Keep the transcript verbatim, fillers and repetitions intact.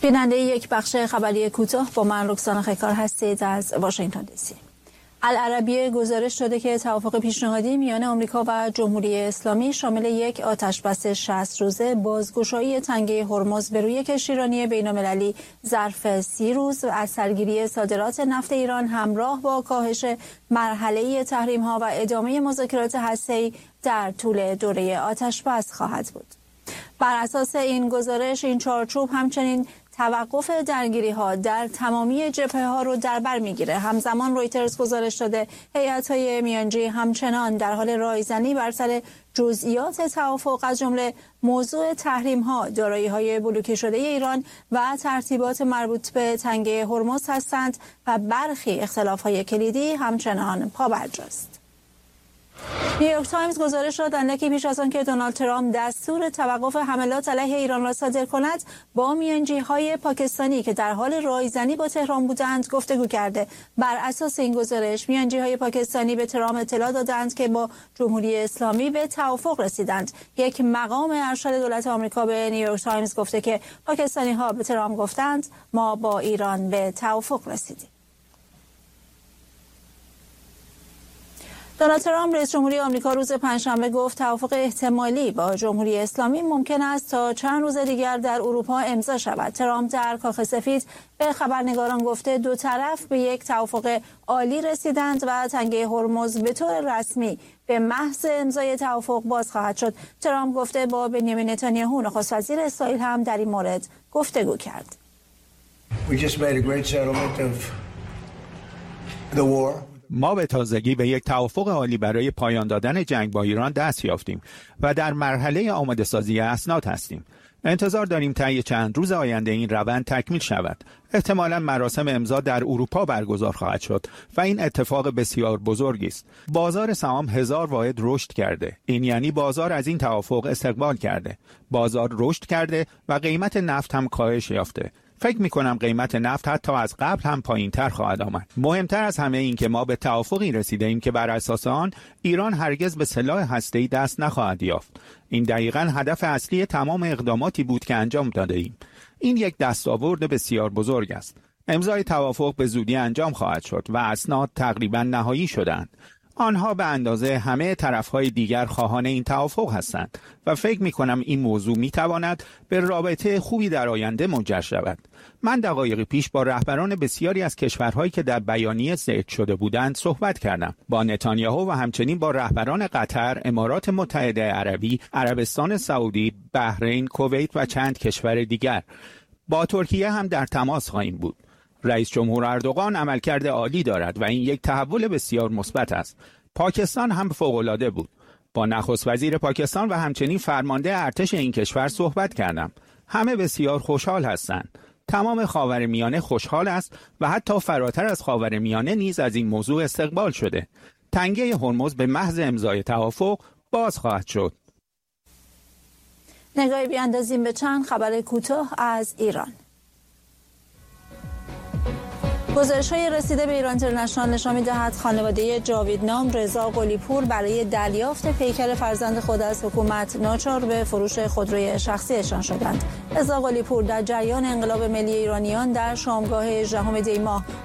بیننده یک بخش خبری کوتاه با من رکسانا خیکار هستید از واشنگتن دی سی. العربیه گزارش شده که توافق پیشنهادی میان آمریکا و جمهوری اسلامی شامل یک آتشبس شصت روزه، بازگشایی تنگه هرمز به روی کشتیرانی بین‌المللی ظرف سی روز و از سرگیری صادرات نفت ایران همراه با کاهش مرحله تحریم‌ها و ادامه مذاکرات هسته‌ای در طول دوره آتشبس خواهد بود. بر اساس این گزارش، این چارچوب همچنین توقف درگیری‌ها در تمامی جبهه‌ها رو در بر می‌گیره. همزمان رویترز گزارش داده هیئت‌های میانجی همچنان در حال رایزنی بر سر جزئیات توافق از جمله موضوع تحریم‌ها، دارایی‌های بلوکه شده ایران و ترتیبات مربوط به تنگه هرمز هستند و برخی اختلاف‌های کلیدی همچنان پابرجاست. نیویورک تایمز گزارش داد اندکی پیش از آن که دونالد ترامپ دستور توقف حملات علیه ایران را صادر کند، با میانجی‌های پاکستانی که در حال رایزنی با تهران بودند گفتگو کرده. بر اساس این گزارش، میانجی‌های پاکستانی به ترامپ اطلاع دادند که با جمهوری اسلامی به توافق رسیدند. یک مقام ارشد دولت آمریکا به نیویورک تایمز گفته که پاکستانی‌ها به ترامپ گفتند ما با ایران به توافق رسیدیم. دونالد ترامپ رئیس جمهوری آمریکا روز پنجشنبه گفت توافق احتمالی با جمهوری اسلامی ممکن است تا چند روز دیگر در اروپا امضا شود. ترامپ در کاخ سفید به خبرنگاران گفته دو طرف به یک توافق عالی رسیدند و تنگه هرمز به طور رسمی به محض امضای توافق باز خواهد شد. ترامپ گفته با بنیامین نتانیاهو نخست وزیر اسرائیل هم در این مورد گفتگو کرد. We just made a great settlement of the war. ما به تازگی به یک توافق عالی برای پایان دادن جنگ با ایران دست یافتیم و در مرحله آماده سازی اسناد هستیم. انتظار داریم طی چند روز آینده این روند تکمیل شود. احتمالاً مراسم امضا در اروپا برگزار خواهد شد و این اتفاق بسیار بزرگی است. بازار سهام هزار واحد رشد کرده. این یعنی بازار از این توافق استقبال کرده. بازار رشد کرده و قیمت نفت هم کاهش یافته. فکر می کنم قیمت نفت حتی از قبل هم پایین تر خواهد آمد. مهمتر از همه این که ما به توافقی رسیده ایم که بر اساس آن ایران هرگز به سلاح هسته‌ای دست نخواهد یافت. این دقیقاً هدف اصلی تمام اقداماتی بود که انجام داده ایم. این یک دستاورد بسیار بزرگ است. امضای توافق به زودی انجام خواهد شد و اسناد تقریباً نهایی شدند. آنها به اندازه همه طرفهای دیگر خواهان این توافق هستند و فکر می کنم این موضوع می تواند به رابطه خوبی در آینده منجر شود. من دقایقی پیش با رهبران بسیاری از کشورهایی که در بیانیه ذکر شده بودند صحبت کردم. با نتانیاهو و همچنین با رهبران قطر، امارات متحده عربی، عربستان سعودی، بحرین، کویت و چند کشور دیگر. با ترکیه هم در تماس خواهیم بود. رئیس جمهور اردوغان عملکرد عالی دارد و این یک تحول بسیار مثبت است. پاکستان هم فوق‌العاده بود. با نخست وزیر پاکستان و همچنین فرمانده ارتش این کشور صحبت کردم. همه بسیار خوشحال هستند. تمام خاورمیانه خوشحال است و حتی فراتر از خاورمیانه نیز از این موضوع استقبال شده. تنگه هرمز به محض امضای توافق باز خواهد شد. نگاهی بیاندازیم به چند خبر کوتاه از ایران. گزارش‌های رسیده به ایران اینترنشنال نشان می‌دهد خانواده جاویدنام رضا قلی‌پور برای دریافت پیکر فرزند خود از حکومت ناچار به فروش خودروی شخصیشان شدند. رضا قلی‌پور در جریان انقلاب ملی ایرانیان در شامگاه هجدهم دی ماه